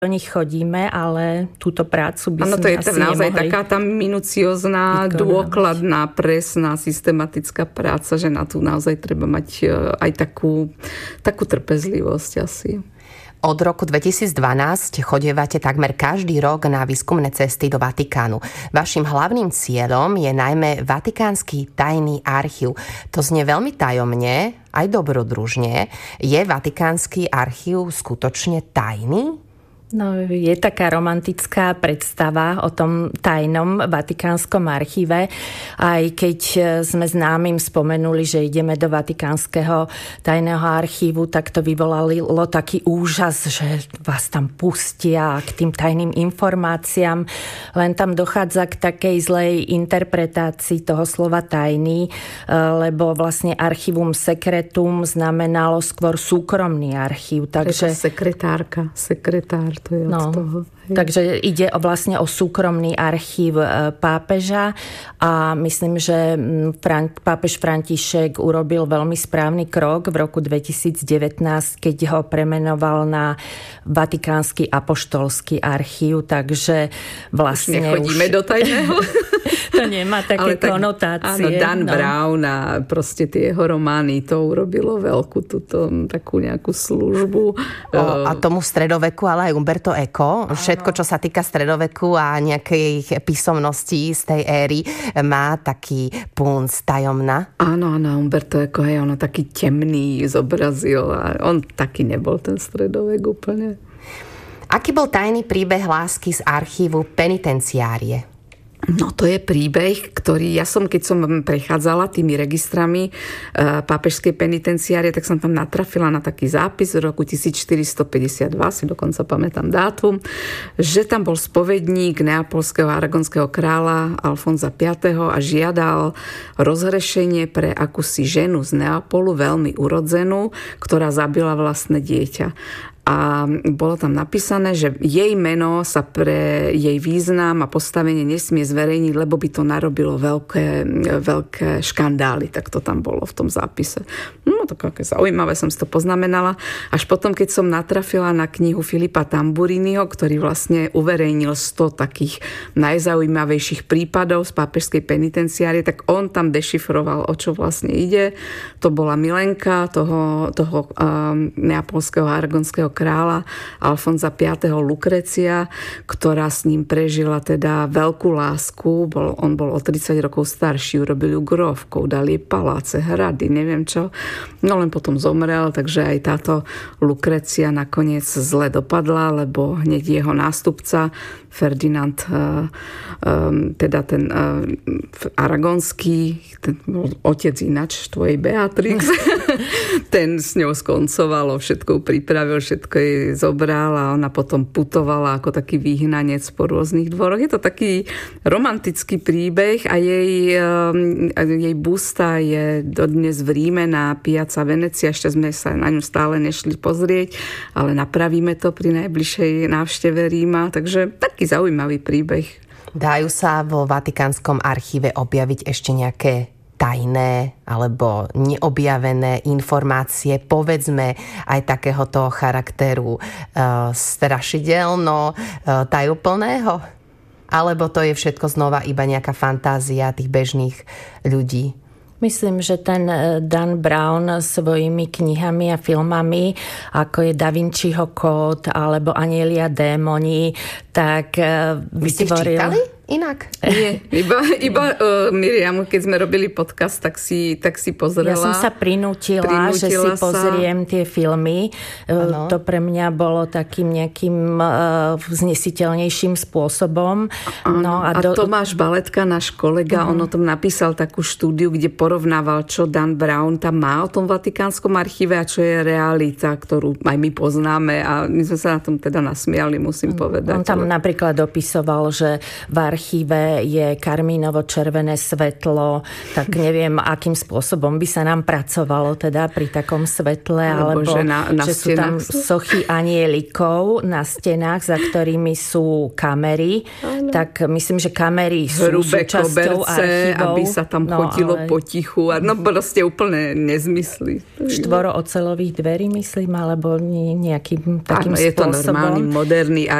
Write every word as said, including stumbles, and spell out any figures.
do nich chodíme, ale túto prácu by ano, sme to je asi naozaj nemohli. Taká tá minuciozná, vykonávať. Dôkladná, presná, systematická práca, že na tú naozaj treba mať aj takú, takú trpezlivosť asi. Od roku dvetisícdvanásť chodievate takmer každý rok na výskumné cesty do Vatikánu. Vaším hlavným cieľom je najmä Vatikánsky tajný archív. To znie veľmi tajomne, aj dobrodružne. Je Vatikánsky archív skutočne tajný? No, je taká romantická predstava o tom tajnom Vatikánskom archíve. Aj keď sme známym spomenuli, že ideme do Vatikánskeho tajného archívu, tak to vyvolalo taký úžas, že vás tam pustia k tým tajným informáciám. Len tam dochádza k takej zlej interpretácii toho slova tajný, lebo vlastne archívum secretum znamenalo skôr súkromný archív. Takže sekretárka, sekretár. To je no, od toho. Takže ide o, vlastne o súkromný archív pápeža a myslím, že Fran- pápež František urobil veľmi správny krok v roku dvetisícdevätnásť, keď ho premenoval na Vatikánsky apoštolský archív, takže vlastne už nechodíme už... do tajného. To nemá také tak, konotácie. Áno, Dan no. Brown a proste tie jeho romány, to urobilo veľkú túto, takú nejakú službu. O, a tomu stredoveku, ale aj Umberto Eco, áno. Všetko, čo sa týka stredoveku a nejakej písomností z tej éry, má taký punc tajomná. Áno, áno, Umberto Eco, hej, ono taký temný zobrazil a on taký nebol ten stredovek úplne. Aký bol tajný príbeh lásky z archívu penitenciárie? No to je príbeh, ktorý ja som, keď som prechádzala tými registrami e, pápežskej penitenciárie, tak som tam natrafila na taký zápis v roku tisícštyristopäťdesiatdva, si dokonca pamätám dátum, že tam bol spovedník neapolského a aragonského kráľa Alfonza piateho a žiadal rozhrešenie pre akúsi ženu z Neapolu, veľmi urodzenú, ktorá zabila vlastné dieťa. A bolo tam napísané, že jej meno sa pre jej význam a postavenie nesmie zverejniť, lebo by to narobilo veľké, veľké škandály. Tak to tam bolo v tom zápise. No tak aké zaujímavé, som si to poznamenala. Až potom, keď som natrafila na knihu Filipa Tamburiniho, ktorý vlastne uverejnil sto takých najzaujímavejších prípadov z pápežskej penitenciárie, tak on tam dešifroval, o čo vlastne ide. To bola milenka toho, toho um, neapolského a aragonského kráľa Alfonza piateho Lukrecia, ktorá s ním prežila teda veľkú lásku. Bol, on bol o tridsať rokov starší, urobil ju grófkou, dali jej paláce, hrady, neviem čo. No len potom zomrel, takže aj táto Lukrecia nakoniec zle dopadla, lebo hneď jeho nástupca Ferdinand, teda ten aragonský, ten otec ináč tvojej Beatrix, ten s ňou skoncoval, všetko pripravil, všetko jej zobral a ona potom putovala ako taký vyhnanec po rôznych dvoroch. Je to taký romantický príbeh a jej, jej busta je dodnes v Ríme na Piazza Venezia. Ešte sme sa na ňu stále nešli pozrieť, ale napravíme to pri najbližšej návšteve Ríma. Takže taký zaujímavý príbeh. Dajú sa vo Vatikánskom archíve objaviť ešte nejaké tajné alebo neobjavené informácie, povedzme aj takéhoto charakteru e, strašidelno, e, tajúplného? Alebo to je všetko znova iba nejaká fantázia tých bežných ľudí? Myslím, že ten Dan Brown svojimi knihami a filmami, ako je Da Vinciho kód alebo Anjelia démoni, tak vytvoril... Vy ste ich čítali inak? Nie, iba, iba uh, Miriam, keď sme robili podcast, tak si, tak si pozrela. Ja som sa prinútila, prinútila že si sa... pozriem tie filmy. Ano. To pre mňa bolo takým nejakým uh, znesiteľnejším spôsobom. No, a, a do... Tomáš Baletka, náš kolega, uh-huh. on o tom napísal takú štúdiu, kde porovnával, čo Dan Brown tam má o tom Vatikánskom archíve a čo je realita, ktorú aj my poznáme a my sme sa na tom teda nasmiali, musím povedať. On tam napríklad opisoval, že v archíve je karmínovo-červené svetlo, tak neviem, akým spôsobom by sa nám pracovalo teda pri takom svetle, alebo, alebo že, na, na že sú tam sú... sochy anielikov na stenách, za ktorými sú kamery. Ano. Tak myslím, že kamery sú hrubé súčasťou koberce, archívov. aby sa tam no, chodilo ale... potichu. No proste úplne nezmysly. Štvoro oceľových dverí, myslím, alebo nejakým takým áno, spôsobom. Je to normálny, moderný